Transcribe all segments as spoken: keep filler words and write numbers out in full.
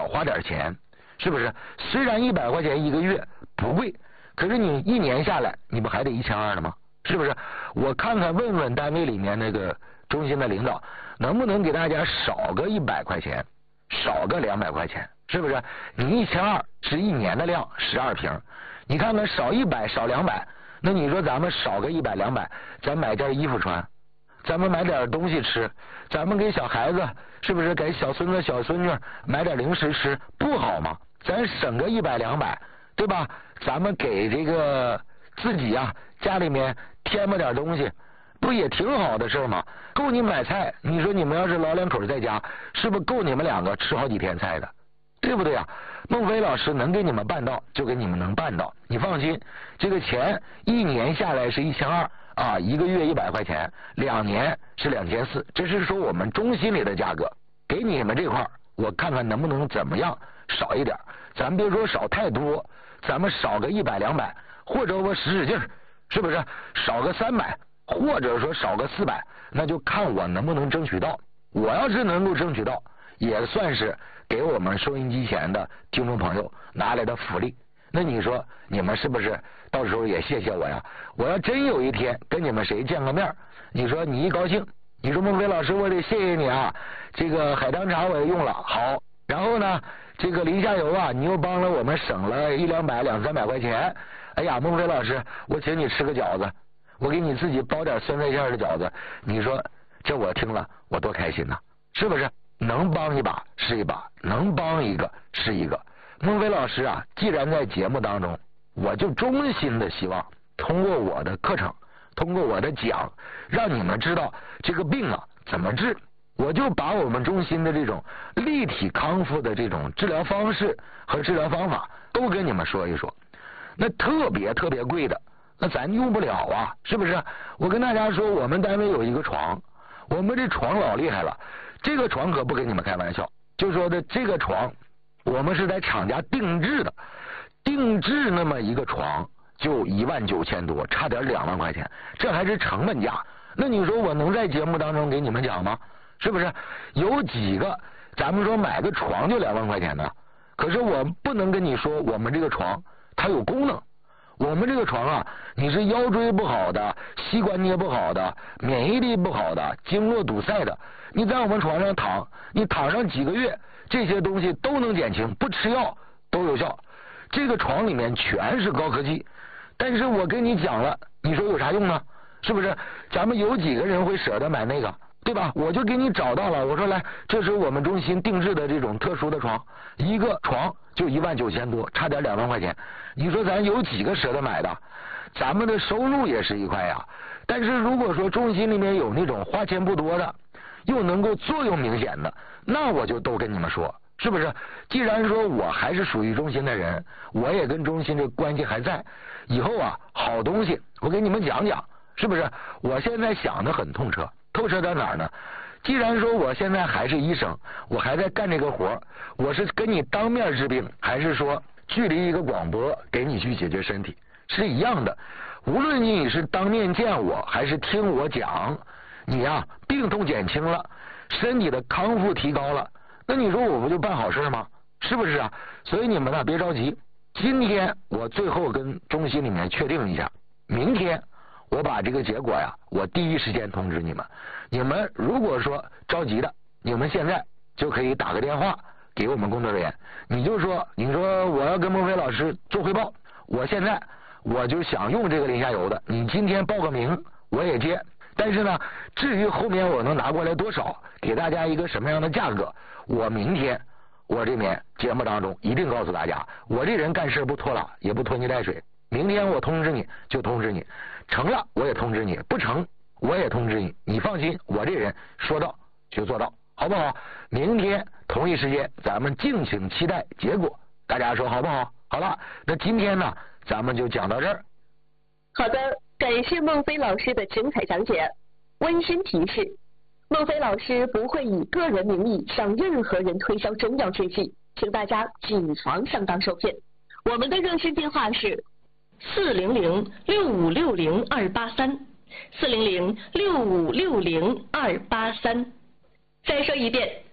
少花点钱，是不是？虽然一百块钱一个月不贵，可是你一年下来，你不还得一千二了吗？是不是？我看看问问单位里面那个中心的领导，能不能给大家少个一百块钱，少个两百块钱，是不是？你一千二是一年的量，十二瓶，你看看少一百少两百，那你说咱们少个一百两百，咱买件衣服穿，咱们买点东西吃，咱们给小孩子是不是给小孙子小孙女买点零食吃，不好吗？咱省个一百两百，对吧？咱们给这个自己啊家里面添吧点东西，不也挺好的事吗？够你买菜，你说你们要是老两口在家，是不是够你们两个吃好几天菜的？对不对啊？孟非老师能给你们办到就给你们能办到，你放心，这个钱一年下来是一千二啊，一个月一百块钱，两年是两千四，这是说我们中心里的价格。给你们这块我看看能不能怎么样少一点，咱别说少太多，咱们少个一百两百，或者我使使劲儿，是不是少个三百，或者说少个四百，那就看我能不能争取到。我要是能够争取到，也算是给我们收音机前的听众朋友拿来的福利。那你说你们是不是到时候也谢谢我呀？我要真有一天跟你们谁见个面，你说你一高兴，你说孟非老师我得谢谢你啊，这个海棠茶我也用了好，然后呢这个林下游啊你又帮了我们省了一两百两三百块钱，哎呀孟非老师我请你吃个饺子，我给你自己包点酸菜馅的饺子，你说这我听了我多开心呐，是不是？能帮一把是一把，能帮一个是一个。孟非老师啊，既然在节目当中，我就衷心的希望通过我的课程，通过我的讲，让你们知道这个病啊怎么治。我就把我们中心的这种立体康复的这种治疗方式和治疗方法都跟你们说一说。那特别特别贵的，那咱用不了啊，是不是？我跟大家说，我们单位有一个床，我们这床老厉害了，这个床可不跟你们开玩笑，就说的这个床我们是在厂家定制的，定制那么一个床就一万九千多，差点两万块钱，这还是成本价。那你说我能在节目当中给你们讲吗？是不是？有几个咱们说买个床就两万块钱的，可是我不能跟你说我们这个床它有功能。我们这个床啊，你是腰椎不好的，膝关节不好的，免疫力不好的，经络堵塞的，你在我们床上躺，你躺上几个月，这些东西都能减轻，不吃药都有效。这个床里面全是高科技，但是我跟你讲了，你说有啥用呢？是不是？咱们有几个人会舍得买那个，对吧？我就给你找到了，我说来，这是我们中心定制的这种特殊的床，一个床就一万九千多，差点两万块钱。你说咱有几个舍得买的？咱们的收入也是一块呀。但是如果说中心里面有那种花钱不多的，又能够作用明显的，那我就都跟你们说，是不是？既然说我还是属于中心的人，我也跟中心这关系还在，以后啊，好东西我给你们讲讲，是不是？我现在想得很透彻，透彻在哪儿呢？既然说我现在还是医生，我还在干这个活，我是跟你当面治病，还是说距离一个广播给你去解决身体，是一样的。无论你是当面见我，还是听我讲，你呀、啊、病痛减轻了，身体的康复提高了，那你说我不就办好事吗？是不是啊？所以你们呢别着急，今天我最后跟中心里面确定一下，明天我把这个结果呀，我第一时间通知你们。你们如果说着急的，你们现在就可以打个电话给我们工作人员，你就说，你说我要跟孟非老师做汇报，我现在我就想用这个林下游的，你今天报个名我也接，但是呢，至于后面我能拿过来多少，给大家一个什么样的价格，我明天我这边节目当中一定告诉大家。我这人干事不拖拉，也不拖泥带水，明天我通知你就通知你，成了我也通知你，不成我也通知你，你放心，我这人说到就做到，好不好？明天同一时间咱们敬请期待结果，大家说好不好？好了，那今天呢咱们就讲到这儿。 好的，感谢孟非老师的精彩讲解。温馨提示，孟非老师不会以个人名义向任何人推销中药制剂，请大家谨防上当受骗。我们的热线电话是四零零六五六零二八三，四零零六五六零二八三。再说一遍，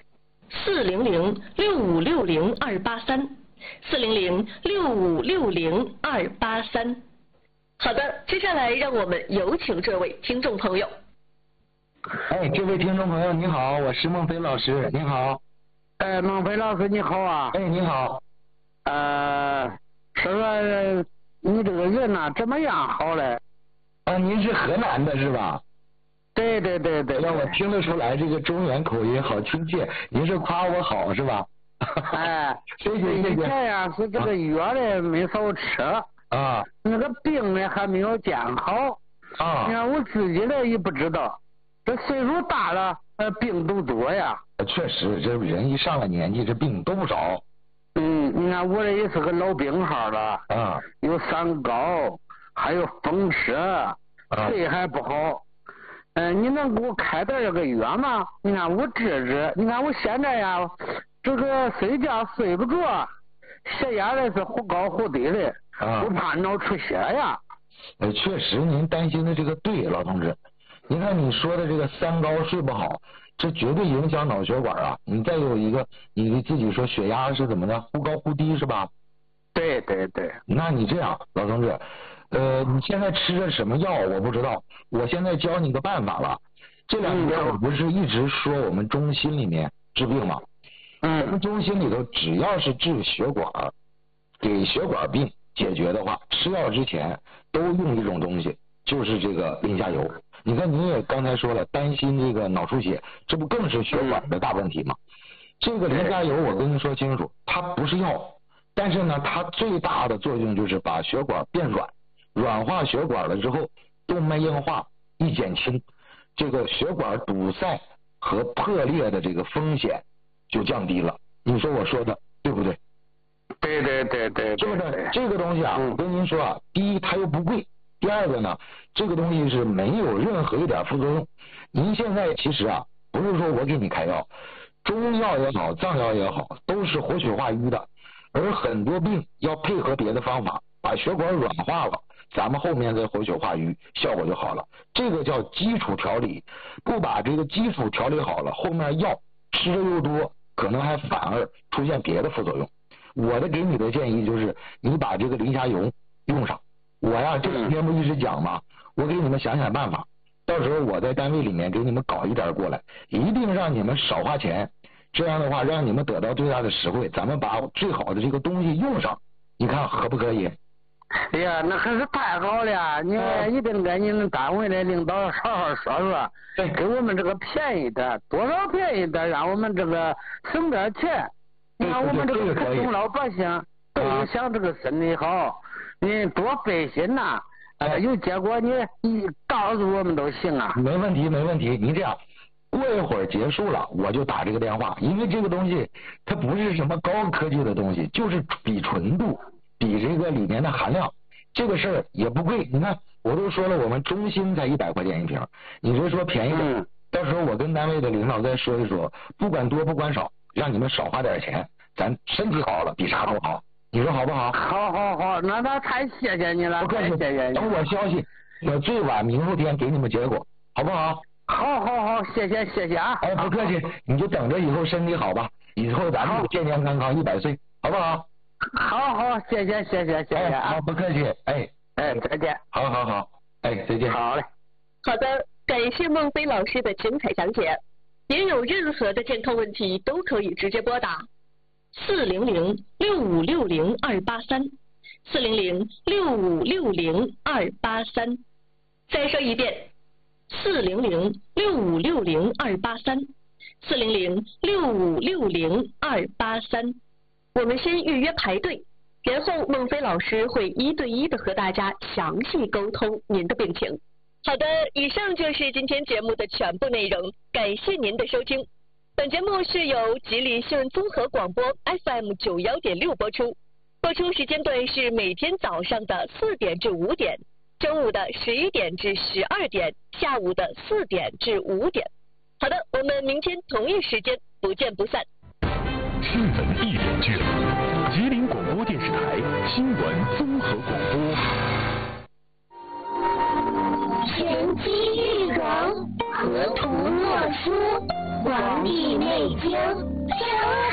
四零零六五六零二八三，四零零六五六零二八三。好的，接下来让我们有请这位听众朋友。 哎，这位听众朋友你好，我是孟非老师，你好。 哎，孟非老师你好啊。 哎，你好。 呃，说说你这个人呐、啊、怎么样好嘞？ 啊，您是河南的是吧？ 对对对对。 让我听得出来这个中原口音好亲切，您是夸我好是吧？ 哎， 谢谢谢谢。 这样是这个药呢没少吃啊， 那个病呢还没有见好啊。 你看我自己呢也不知道，这岁数大了，呃，病都多呀。 确实，这人一上了年纪，这病都不少。 嗯，你看我这也是个老病号了啊， 有三高，还有风湿，肺还不好。嗯、呃，你能给我开点这个药吗？你看我治治，你看我现在呀，这个睡觉睡不着，血压呢是忽高忽低的， 啊， 我怕脑出血呀。 呃，确实您担心的这个对，老同志。你看你说的这个三高睡不好，这绝对影响脑血管啊。你再有一个，你自己说血压是怎么的，忽高忽低是吧？ 对对对。 那你这样，老同志。呃，你现在吃的什么药我不知道，我现在教你个办法了。这两天我不是一直说我们中心里面治病吗？ 嗯。 我们中心里头只要是治血管、给血管病解决的话，吃药之前都用一种东西，就是这个磷虾油。你看你也刚才说了，担心这个脑出血，这不更是血管的大问题吗？嗯、这个磷虾油我跟您说清楚，它不是药，但是呢，它最大的作用就是把血管变软。软化血管了之后，动脉硬化一减轻，这个血管堵塞和破裂的这个风险就降低了。你说我说的对不对？ 对对对对， 这个这个东西啊， 嗯、 我跟您说啊，第一它又不贵，第二个呢，这个东西是没有任何一点副作用。您现在其实啊，不是说我给你开药，中药也好，藏药也好，都是活血化瘀的，而很多病要配合别的方法，把血管软化了。咱们后面再活血化瘀，效果就好了。这个叫基础调理，不把这个基础调理好了，后面药吃的又多，可能还反而出现别的副作用。我的给你的建议就是，你把这个磷虾油用上。我呀这两天不一直讲吗？我给你们想想办法，到时候我在单位里面给你们搞一点过来，一定让你们少花钱。这样的话，让你们得到最大的实惠。咱们把最好的这个东西用上，你看合不可以？ 哎呀，那可是太好了！你们一定跟你们单位的领导好好说说， 对， 给我们这个便宜点，多少便宜点，让我们这个省点钱。你看我们这个普通老百姓都是想这个身体好，你多费心呐、呃，有结果你你告诉我们都行啊。 没问题，没问题。你这样，过一会儿结束了，我就打这个电话，因为这个东西它不是什么高科技的东西，就是比纯度。比这个里面的含量，这个事儿也不贵。你看，我都说了，我们中心才一百块钱一瓶，你就说便宜点。嗯、到时候我跟单位的领导再说一说，不管多不管少，让你们少花点钱，咱身体好了比啥都好。你说好不好？ 好好好，那那太谢谢你了， 不客气， 谢谢你。 等我消息，我最晚明后天给你们结果，好不好？ 好好好，谢谢谢谢啊！ 哎，不客气，你就等着以后身体好吧，以后咱们健健康康一百岁，好不好？ 好好，谢谢谢谢谢谢啊！ 好，不客气，哎哎，再见。 好好好，哎，再见。 好嘞。 好的，感谢孟非老师的精彩讲解。您有任何的健康问题，都可以直接拨打四零零六五六零二八三，四零零六五六零二八三。再说一遍，四零零六五六零二八三，四零零六五六零二八三。我们先预约排队，然后孟非老师会一对一的和大家详细沟通您的病情。好的，以上就是今天节目的全部内容，感谢您的收听。本节目是由吉林新闻综合广播 F M 九幺点六播出，播出时间段是每天早上的四点至五点，中午的十一点至十二点，下午的四点至五点。好的，我们明天同一时间不见不散。 新闻一点剧，吉林广播电视台新闻综合广播。 玄机玉梗，河图洛书，黄帝内经。 小